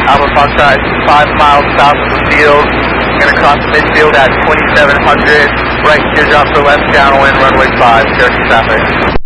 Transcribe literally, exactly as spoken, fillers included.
Alpha Foxtrot, five miles south of the field. Going to cross midfield at twenty-seven hundred. Right teardrop to left, downwind, runway five, Cherokee traffic.